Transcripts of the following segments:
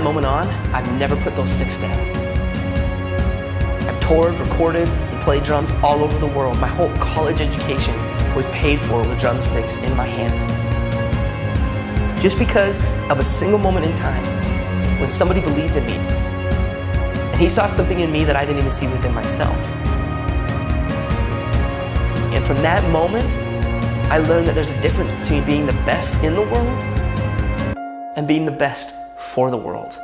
moment on, I've never put those sticks down. I've toured, recorded, and played drums all over the world. My whole college education was paid for with drumsticks in my hand. Just because of a single moment in time when somebody believed in me. And he saw something in me that I didn't even see within myself. And from that moment, I learned that there's a difference between being the best in the world and being the best for the world.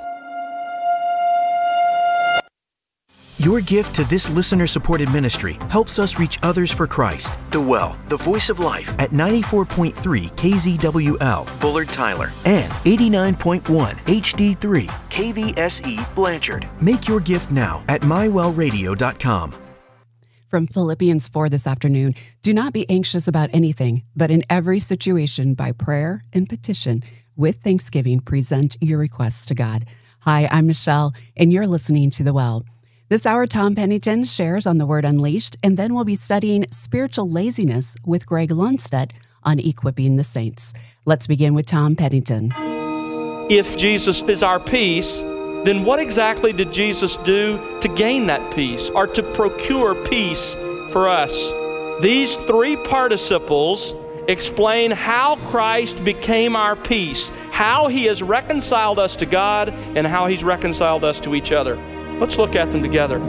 Your gift to this listener-supported ministry helps us reach others for Christ. The Well, the voice of life, at 94.3 KZWL, Bullard Tyler, and 89.1 HD3 KVSE Blanchard. Make your gift now at mywellradio.com. From Philippians 4 this afternoon, do not be anxious about anything, but in every situation by prayer and petition, with thanksgiving, present your requests to God. Hi, I'm Michelle, and you're listening to The Well. This hour, Tom Pennington shares on the Word Unleashed, and then we'll be studying spiritual laziness with Greg Lundstedt on equipping the saints. Let's begin with Tom Pennington. If Jesus is our peace, then what exactly did Jesus do to gain that peace or to procure peace for us? These three participles explain how Christ became our peace, how He has reconciled us to God, and how He's reconciled us to each other. Let's look at them together.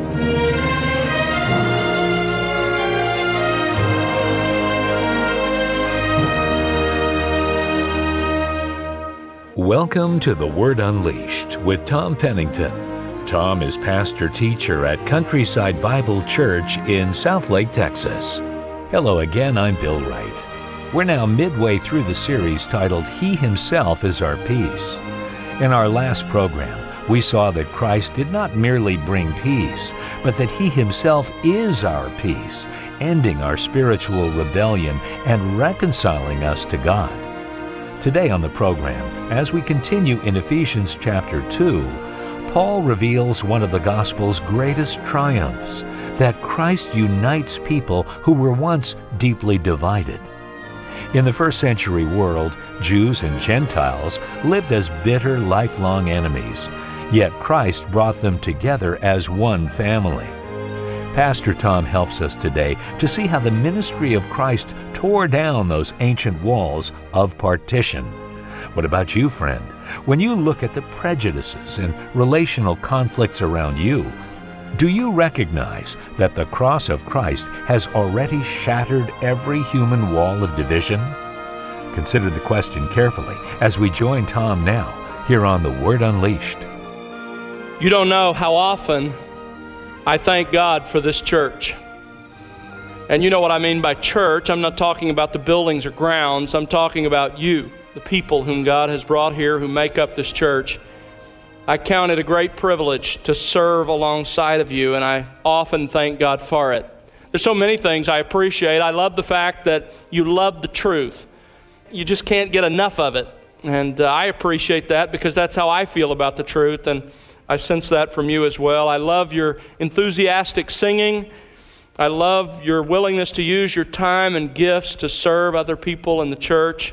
Welcome to The Word Unleashed with Tom Pennington. Tom is pastor-teacher at Countryside Bible Church in Southlake, Texas. Hello again, I'm Bill Wright. We're now midway through the series titled He Himself is Our Peace. In our last program, we saw that Christ did not merely bring peace, but that He Himself is our peace, ending our spiritual rebellion and reconciling us to God. Today on the program, as we continue in Ephesians chapter 2, Paul reveals one of the gospel's greatest triumphs, that Christ unites people who were once deeply divided. In the first century world, Jews and Gentiles lived as bitter, lifelong enemies, yet Christ brought them together as one family. Pastor Tom helps us today to see how the ministry of Christ tore down those ancient walls of partition. What about you, friend? When you look at the prejudices and relational conflicts around you, do you recognize that the cross of Christ has already shattered every human wall of division? Consider the question carefully as we join Tom now here on The Word Unleashed. You don't know how often I thank God for this church. And you know what I mean by church. I'm not talking about the buildings or grounds. I'm talking about you, the people whom God has brought here who make up this church. I count it a great privilege to serve alongside of you, and I often thank God for it. There's so many things I appreciate. I love the fact that you love the truth. You just can't get enough of it. And I appreciate that because that's how I feel about the truth, and I sense that from you as well. I love your enthusiastic singing. I love your willingness to use your time and gifts to serve other people in the church.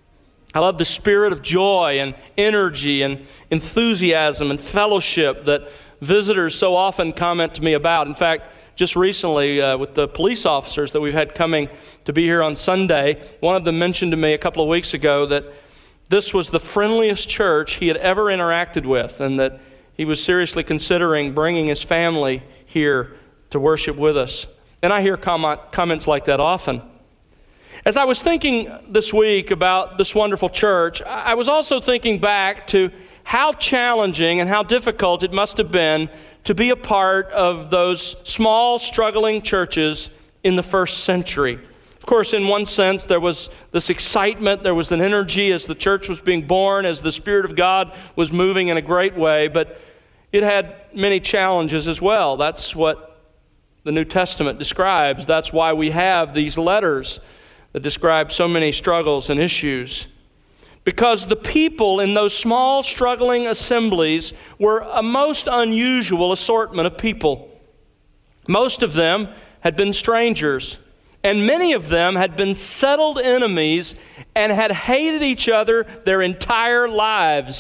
I love the spirit of joy and energy and enthusiasm and fellowship that visitors so often comment to me about. In fact, just recently with the police officers that we've had coming to be here on Sunday, one of them mentioned to me a couple of weeks ago that this was the friendliest church he had ever interacted with, and that he was seriously considering bringing his family here to worship with us. And I hear comments like that often. As I was thinking this week about this wonderful church, I was also thinking back to how challenging and how difficult it must have been to be a part of those small, struggling churches in the first century. Of course, in one sense, there was this excitement, there was an energy as the church was being born, as the Spirit of God was moving in a great way, but it had many challenges as well. That's what the New Testament describes. That's why we have these letters that describe so many struggles and issues. Because the people in those small, struggling assemblies were a most unusual assortment of people. Most of them had been strangers, and many of them had been settled enemies and had hated each other their entire lives.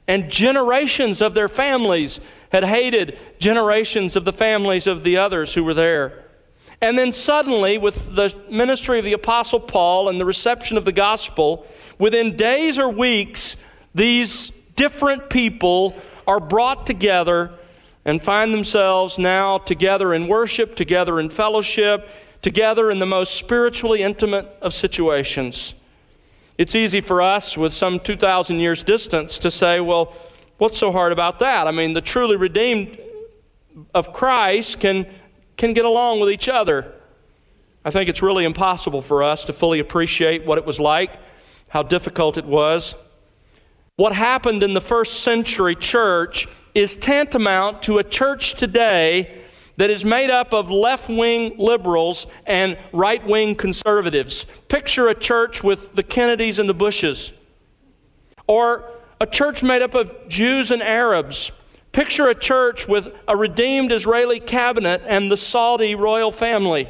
And generations of their families had hated generations of the families of the others who were there. And then suddenly, with the ministry of the Apostle Paul and the reception of the gospel, within days or weeks, these different people are brought together and find themselves now together in worship, together in fellowship, together in the most spiritually intimate of situations. It's easy for us with some 2,000 years distance to say, well, what's so hard about that? I mean, the truly redeemed of Christ can get along with each other. I think it's really impossible for us to fully appreciate what it was like, how difficult it was. What happened in the first century church is tantamount to a church today that is made up of left-wing liberals and right-wing conservatives. Picture a church with the Kennedys and the Bushes. Or a church made up of Jews and Arabs. Picture a church with a redeemed Israeli cabinet and the Saudi royal family.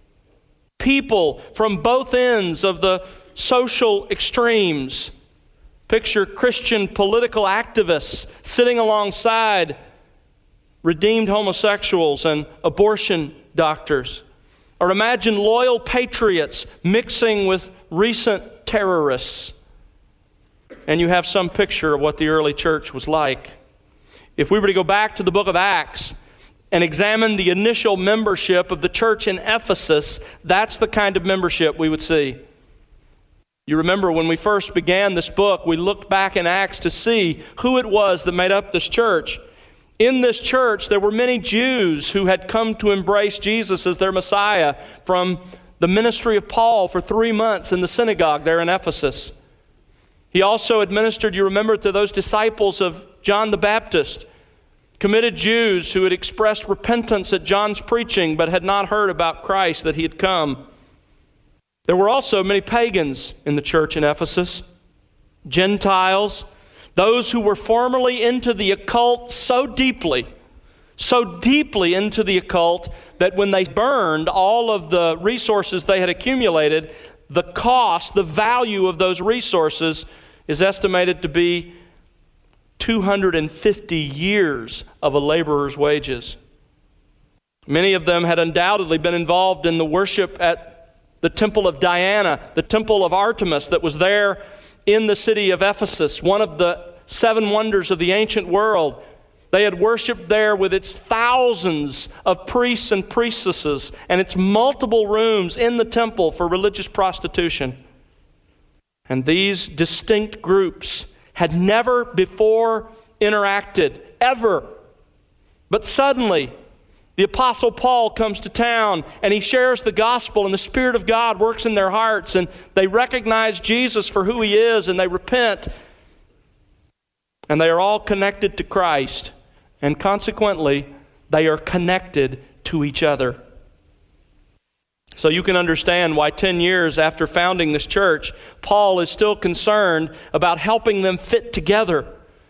People from both ends of the social extremes. Picture Christian political activists sitting alongside redeemed homosexuals and abortion doctors. Or imagine loyal patriots mixing with recent terrorists. And you have some picture of what the early church was like. If we were to go back to the book of Acts and examine the initial membership of the church in Ephesus, that's the kind of membership we would see. You remember when we first began this book, we looked back in Acts to see who it was that made up this church. In this church, there were many Jews who had come to embrace Jesus as their Messiah from the ministry of Paul for 3 months in the synagogue there in Ephesus. He also administered, you remember, to those disciples of John the Baptist, committed Jews who had expressed repentance at John's preaching but had not heard about Christ, that he had come. There were also many pagans in the church in Ephesus, Gentiles, those who were formerly into the occult so deeply into the occult that when they burned all of the resources they had accumulated, the cost, the value of those resources is estimated to be 250 years of a laborer's wages. Many of them had undoubtedly been involved in the worship at the temple of Diana, the temple of Artemis that was there in the city of Ephesus, one of the 7 wonders of the ancient world. They had worshiped there with its thousands of priests and priestesses and its multiple rooms in the temple for religious prostitution. And these distinct groups had never before interacted, ever. But suddenly, the Apostle Paul comes to town and he shares the gospel, and the Spirit of God works in their hearts, and they recognize Jesus for who he is, and they repent. And they are all connected to Christ, and consequently, they are connected to each other. So you can understand why 10 years after founding this church, Paul is still concerned about helping them fit together.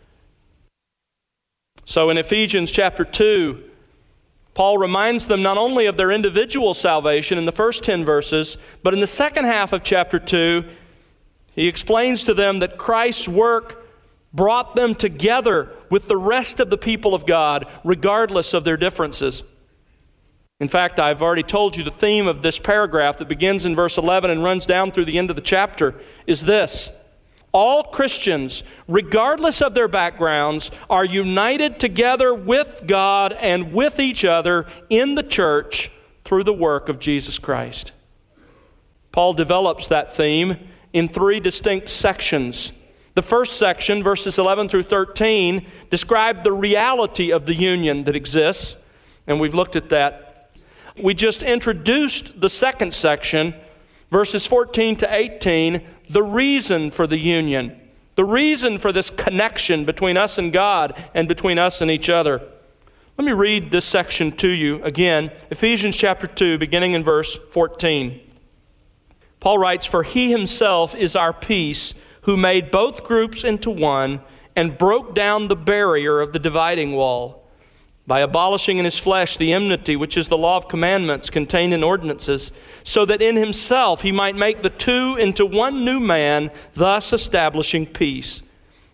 So in Ephesians chapter 2, Paul reminds them not only of their individual salvation in the first 10 verses, but in the second half of chapter 2, he explains to them that Christ's work brought them together with the rest of the people of God, regardless of their differences. In fact, I've already told you the theme of this paragraph that begins in verse 11 and runs down through the end of the chapter is this: all Christians, regardless of their backgrounds, are united together with God and with each other in the church through the work of Jesus Christ. Paul develops that theme in 3 distinct sections. The first section, verses 11 through 13, describe the reality of the union that exists, and we've looked at that. We just introduced the second section, verses 14 to 18, the reason for the union, the reason for this connection between us and God and between us and each other. Let me read this section to you again, Ephesians chapter 2, beginning in verse 14. Paul writes, "For he himself is our peace, who made both groups into one and broke down the barrier of the dividing wall, by abolishing in his flesh the enmity, which is the law of commandments contained in ordinances, so that in himself he might make the two into one new man, thus establishing peace,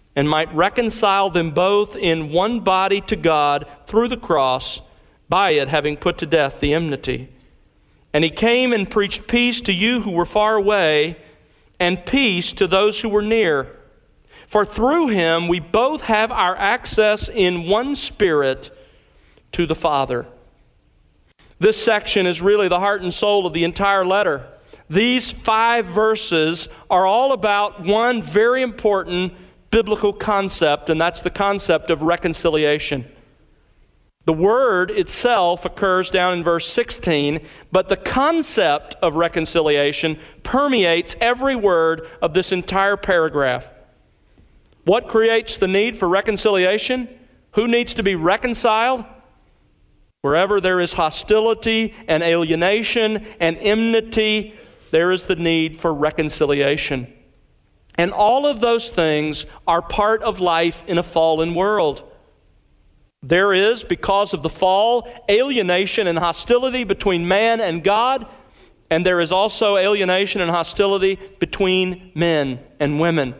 and might reconcile them both in one body to God through the cross, by it having put to death the enmity. And he came and preached peace to you who were far away, and peace to those who were near. For through him we both have our access in one Spirit to the Father. This section is really the heart and soul of the entire letter. These 5 verses are all about one very important biblical concept, and that's the concept of reconciliation. The word itself occurs down in verse 16, but the concept of reconciliation permeates every word of this entire paragraph. What creates the need for reconciliation? Who needs to be reconciled? Wherever there is hostility and alienation and enmity, there is the need for reconciliation. And all of those things are part of life in a fallen world. There is, because of the fall, alienation and hostility between man and God, and there is also alienation and hostility between men and women.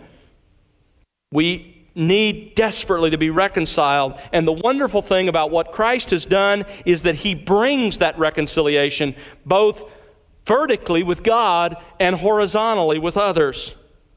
We need desperately to be reconciled, and the wonderful thing about what Christ has done is that he brings that reconciliation both vertically with God and horizontally with others.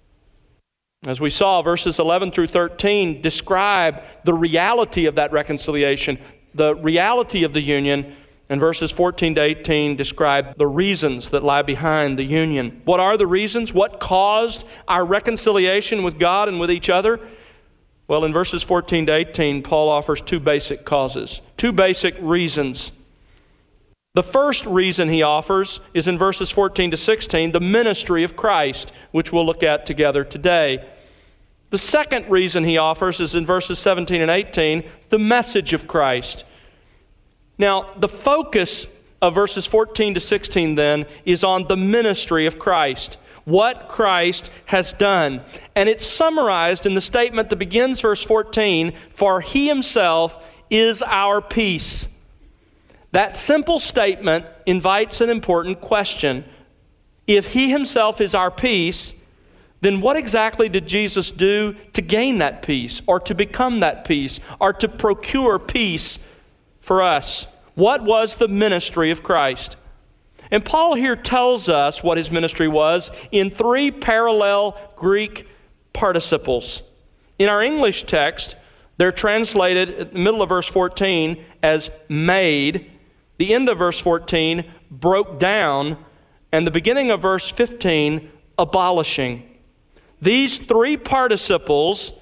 As we saw, verses 11 through 13 describe the reality of that reconciliation, the reality of the union, and verses 14 to 18 describe the reasons that lie behind the union. What are the reasons? What caused our reconciliation with God and with each other? Well, in verses 14 to 18, Paul offers 2 basic causes, 2 basic reasons. The first reason he offers is in verses 14 to 16, the ministry of Christ, which we'll look at together today. The second reason he offers is in verses 17 and 18, the message of Christ. Now, the focus of verses 14 to 16 then is on the ministry of Christ, what Christ has done. And it's summarized in the statement that begins verse 14, for he himself is our peace. That simple statement invites an important question. If he himself is our peace, then what exactly did Jesus do to gain that peace, or to become that peace, or to procure peace for us? What was the ministry of Christ? And Paul here tells us what his ministry was in 3 parallel Greek participles. In our English text, they're translated in the middle of verse 14 as made, the end of verse 14, broke down, and the beginning of verse 15, abolishing. These 3 participles